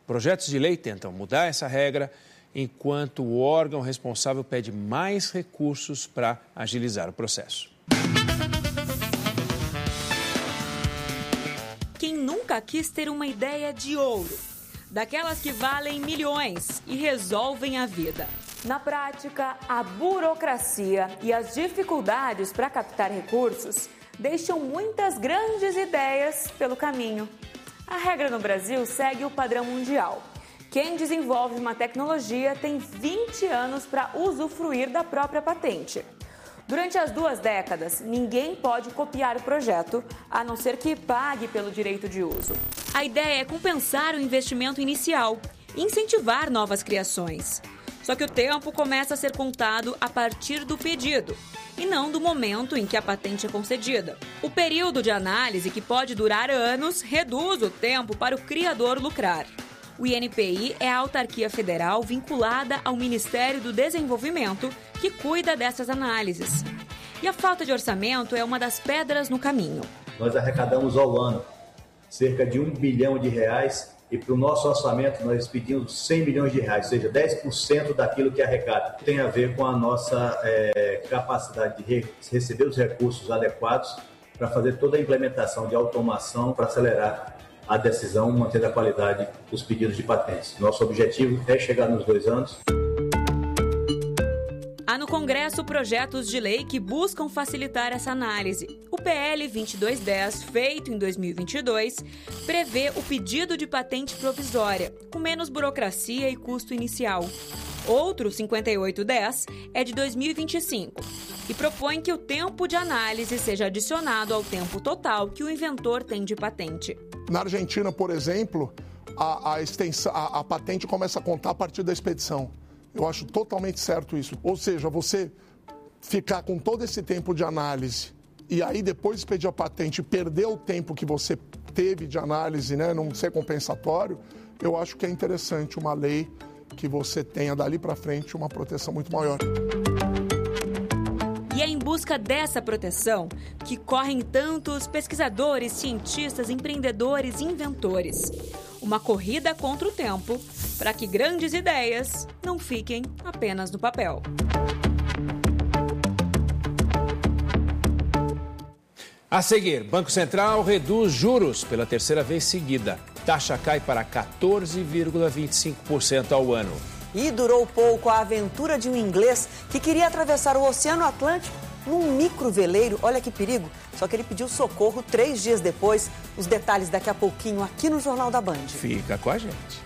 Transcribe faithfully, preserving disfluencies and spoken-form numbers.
Projetos de lei tentam mudar essa regra, enquanto o órgão responsável pede mais recursos para agilizar o processo. Quem nunca quis ter uma ideia de ouro? Daquelas que valem milhões e resolvem a vida. Na prática, a burocracia e as dificuldades para captar recursos deixam muitas grandes ideias pelo caminho. A regra no Brasil segue o padrão mundial. Quem desenvolve uma tecnologia tem vinte anos para usufruir da própria patente. Durante as duas décadas, ninguém pode copiar o projeto, a não ser que pague pelo direito de uso. A ideia é compensar o investimento inicial e incentivar novas criações. Só que o tempo começa a ser contado a partir do pedido, e não do momento em que a patente é concedida. O período de análise, que pode durar anos, reduz o tempo para o criador lucrar. O I N P I é a autarquia federal vinculada ao Ministério do Desenvolvimento, que cuida dessas análises. E a falta de orçamento é uma das pedras no caminho. Nós arrecadamos ao ano cerca de um bilhão de reais e para o nosso orçamento nós pedimos cem milhões de reais, ou seja, dez por cento daquilo que arrecada. Tem a ver com a nossa é, capacidade de re- receber os recursos adequados para fazer toda a implementação de automação para acelerar a decisão, mantendo a qualidade dos pedidos de patentes. Nosso objetivo é chegar nos dois anos. Há no Congresso projetos de lei que buscam facilitar essa análise. O P L vinte e dois dez, feito em dois mil e vinte e dois, prevê o pedido de patente provisória, com menos burocracia e custo inicial. Outro, cinquenta e oito dez, é de dois mil e vinte e cinco e propõe que o tempo de análise seja adicionado ao tempo total que o inventor tem de patente. Na Argentina, por exemplo, a, a, extensão, a, a patente começa a contar a partir da expedição. Eu acho totalmente certo isso. Ou seja, você ficar com todo esse tempo de análise e aí depois expedir a patente e perder o tempo que você teve de análise, né, não ser compensatório, eu acho que é interessante uma lei que você tenha dali para frente uma proteção muito maior. E é em busca dessa proteção que correm tantos pesquisadores, cientistas, empreendedores e inventores. Uma corrida contra o tempo para que grandes ideias não fiquem apenas no papel. A seguir, Banco Central reduz juros pela terceira vez seguida. Taxa cai para quatorze vírgula vinte e cinco por cento ao ano. E durou pouco a aventura de um inglês que queria atravessar o Oceano Atlântico num microveleiro. Olha que perigo. Só que ele pediu socorro três dias depois. Os detalhes daqui a pouquinho aqui no Jornal da Band. Fica com a gente.